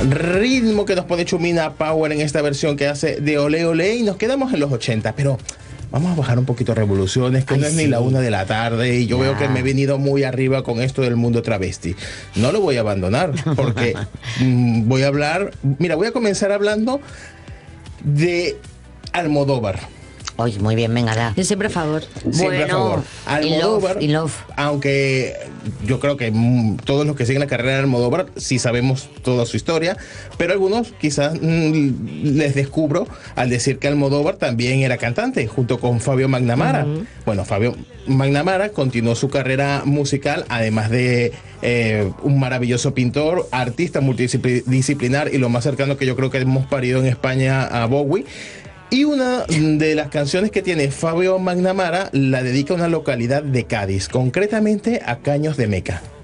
ritmo que nos pone Chumina Power en esta versión que hace de Olé Olé, y nos quedamos en los 80, pero vamos a bajar un poquito revoluciones, que Ay, no es sí. ni la 1 de la tarde, y yo veo que me he venido muy arriba con esto del mundo travesti. No lo voy a abandonar, porque voy a hablar, mira, voy a comenzar hablando de Almodóvar. Oye, muy bien, venga, da. Yo siempre a favor. Siempre a favor. Almodóvar, y love. aunque yo creo que todos los que siguen la carrera de Almodóvar sí sabemos toda su historia, pero algunos quizás les descubro al decir que Almodóvar también era cantante, junto con Fabio Magnamara. Bueno, Fabio Magnamara continuó su carrera musical, además de un maravilloso pintor, artista multidisciplinar, y lo más cercano que yo creo que hemos parido en España a Bowie. Y una de las canciones que tiene Fabio Magnamara la dedica a una localidad de Cádiz, concretamente a Caños de Meca.